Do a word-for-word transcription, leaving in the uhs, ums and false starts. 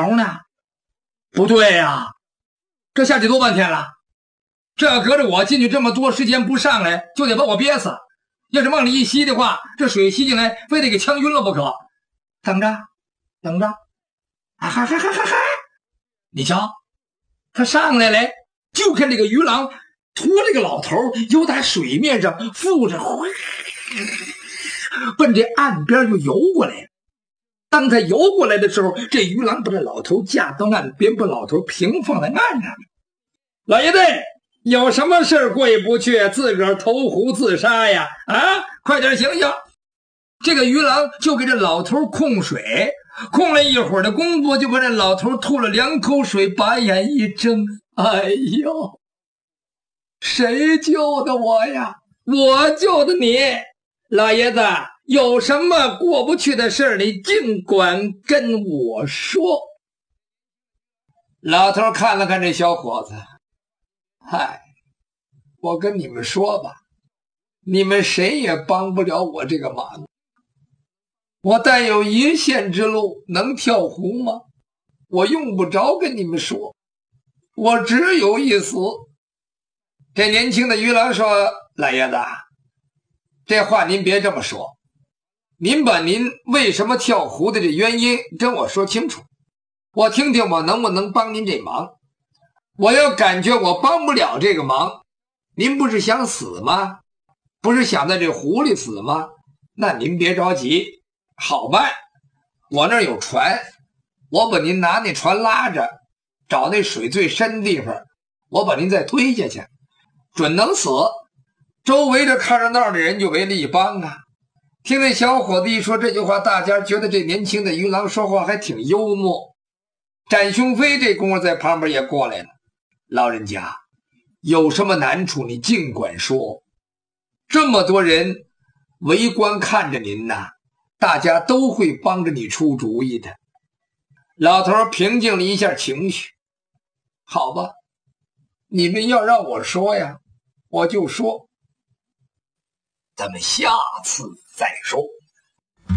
头呢？不对呀、啊，这下去多半天了，这隔着我进去这么多时间不上来，就得把我憋死。要是往里一吸的话，这水吸进来，非得给呛晕了不可。等着，等着，啊哈哈哈哈哈！你瞧，他上来了，就看这个鱼郎拖这个老头由打水面上附着，奔这岸边就游过来了。当他游过来的时候，这鱼郎把这老头架到岸边，把老头平放在岸上。老爷子，有什么事过意不去，自个儿投湖自杀呀？啊，快点醒醒！这个鱼郎就给这老头控水，控了一会儿的功夫，就把这老头吐了两口水，把眼一睁，哎呦，谁救的我呀？我救的你！老爷子，有什么过不去的事，你尽管跟我说。老头看了看这小伙子，嗨，我跟你们说吧，你们谁也帮不了我这个忙。我但有一线之路，能跳湖吗？我用不着跟你们说，我只有一死。这年轻的鱼郎说：“老爷子，这话您别这么说，您把您为什么跳湖的这原因跟我说清楚，我听听我能不能帮您这忙。我要感觉我帮不了这个忙，您不是想死吗？不是想在这湖里死吗？那您别着急，好办，我那儿有船，我把您拿那船拉着，找那水最深的地方，我把您再推下去，准能死。周围这看热闹的人就为了一帮啊。”听那小伙子一说这句话，大家觉得这年轻的鱼郎说话还挺幽默。展雄飞这功夫在旁边也过来了：“老人家，有什么难处你尽管说，这么多人围观看着您呐，大家都会帮着你出主意的。”老头平静了一下情绪：“好吧，你们要让我说呀，我就说，咱们下次再说。”